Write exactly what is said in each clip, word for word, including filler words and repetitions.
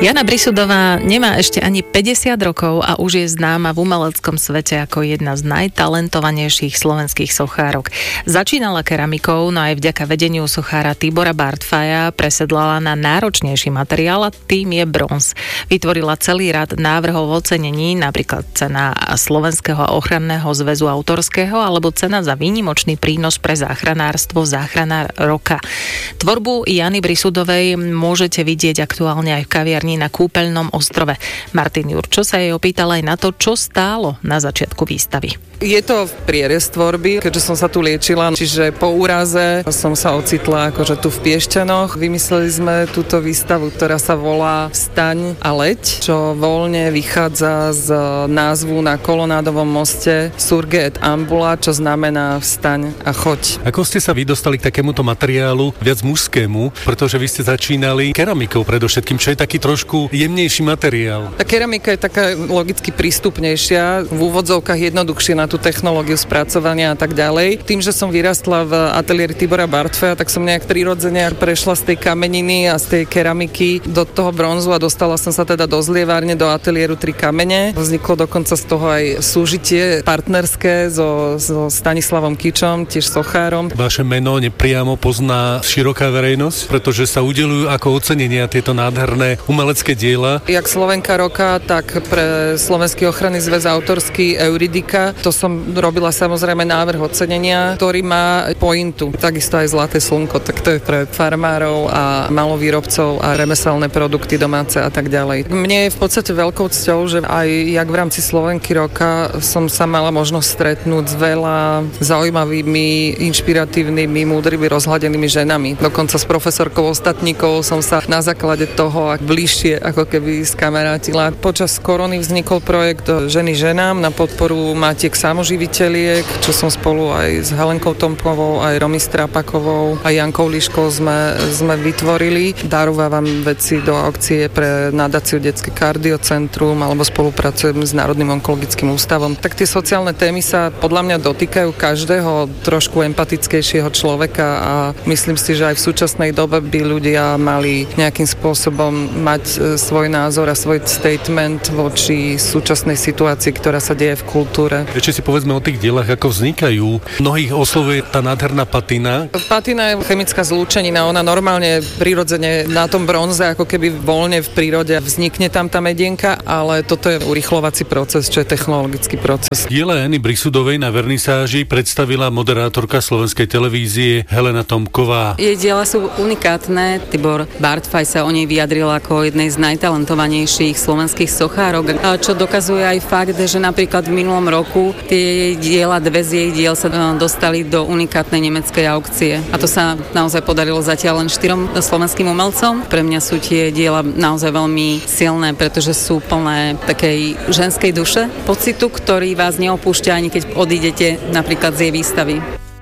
Jana Brisudová nemá ešte ani päťdesiat rokov a už je známa v umeleckom svete ako jedna z najtalentovanejších slovenských sochárok. Začínala keramikou, no aj vďaka vedeniu sochára Tibora Bartfaja presedlala na náročnejší materiál a tým je bronz. Vytvorila celý rad návrhov ocenení, napríklad cena Slovenského ochranného zväzu autorského alebo cena za výnimočný prínos pre záchranárstvo Záchranár roka. Tvorbu Jany Brisudovej môžete vidieť aktuálne aj v kaviarni na Kúpeľnom ostrove. Martin Jurčo sa jej opýtal aj na to, čo stálo na začiatku výstavy. Je to prierez tvorby, keďže som sa tu liečila, čiže po úraze som sa ocitla akože tu v Piešťanoch. Vymysleli sme túto výstavu, ktorá sa volá Vstaň a leď, čo voľne vychádza z názvu na Kolonádovom moste Surge et ambula, čo znamená vstaň a choď. Ako ste sa vy dostali k takémuto materiálu viac mužskému, pretože vy ste začínali keramikou predovšetkým, čo je taký trošku jemnejší materiál? Tá keramika je taká logicky prístupnejšia, v úvodzovkách jednoduchšie na tú technológiu spracovania a tak ďalej. Tým, že som vyrastla v ateliéri Tibora Bartfaja, tak som nejak prirodzene prešla z tej kameniny a z tej keramiky do toho bronzu a dostala som sa teda do zlievárne, do ateliéru Tri kamene. Vzniklo dokonca z toho aj súžitie partnerské so, so Stanislavom Kičom, tiež sochárom. Vaše meno nepriamo pozná široká verejnosť, pretože sa udeľujú ako ocenenia tieto nádherné umelecké diela. Jak Slovenka roka, tak pre Slovenský ochranný zväz autorský Euridika. To som robila samozrejme návrh ocenenia, ktorý má pointu. Takisto aj Zlaté slnko, tak to je pre farmárov a malovýrobcov a remeselné produkty domáce a tak ďalej. Mne je v podstate veľkou cťou, že aj jak v rámci Slovenky roka som sa mala možnosť stretnúť s veľa zaujímavými, inšpiratívnymi, múdrymi, rozhľadenými ženami. Dokonca s profesorkou Ostatníkovou som sa na základe toho bližšie ako keby skamarátila. Počas korony vznikol projekt Ženy ženám na podporu matiek samoživiteľiek, čo som spolu aj s Helenkou Tomkovou, aj Romy Strápakovou a Jankou Liškou sme, sme vytvorili. Darovávam veci do aukcie pre nadáciu Detské kardiocentrum alebo spolupracujem s Národným onkologickým ústavom. Tak tie sociálne témy sa podľa mňa dotýkajú každého trošku empatickejšieho človeka a myslím si, že aj v súčasnej dobe by ľudia mali nejakým spôsobom mať svoj názor a svoj statement voči súčasnej situácii, ktorá sa deje v kultúre. Ešte si povedzme o tých dielach, ako vznikajú. Mnohých oslovuje tá nádherná patina. Patina je chemická zlúčenina, ona normálne prirodzene na tom bronze, ako keby voľne v prírode vznikne tam tá medienka, ale toto je urýchlovací proces, čo je technologický proces. Diela Jany Brisudovej na vernisáži predstavila moderátorka slovenskej televízie Helena Tomková. Jej diela sú unikátne. Tibor Bartfaj sa o nej vyjadril ako jednej z najtalentovanejších slovenských sochárok, čo dokazuje aj fakt, že napríklad v minulom roku tie jej diela, dve z jej diel sa dostali do unikátnej nemeckej aukcie. A to sa naozaj podarilo zatiaľ len štyrom slovenským umelcom. Pre mňa sú tie diela naozaj veľmi silné, pretože sú plné takej ženskej duše, pocitu, ktorý vás neopúšťa ani keď odídete napríklad z jej výstavy.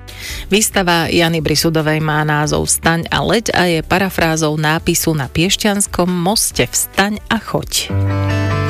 Výstava Jany Brisudovej má názov Vstaň a leď a je parafrázou nápisu na Piešťanskom moste Vstaň a choď.